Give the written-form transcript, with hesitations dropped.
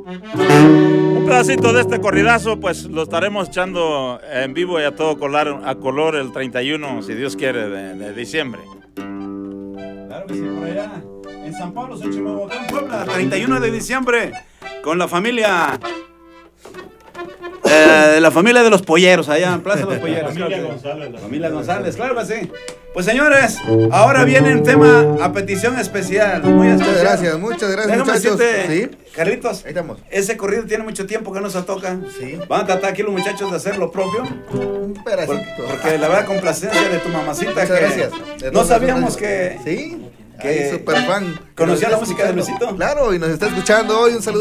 Un pedacito de este corridazo, pues lo estaremos echando en vivo y a todo color el 31, si Dios quiere, de diciembre. Claro que sí, por allá, en San Pablo, Xochimilco, Puebla, 31 de diciembre, con la familia de los polleros, allá en Plaza de los Polleros. Familia González, claro que sí. Pues señores, ahora viene un tema a petición especial, muy especial. Muchas gracias, Déjame muchachos. decirte, ¿Sí? Carlitos, Ahí estamos. ese corrido tiene mucho tiempo que no se toca. Sí. Van a tratar aquí los muchachos de hacer lo propio. Un pedacito. Porque la verdad, complacencia de tu mamacita. Muchas que gracias. No sabíamos que... Sí. que Super fan. ¿Conocía la música de Luisito? Claro, y nos está escuchando hoy. Un saludo.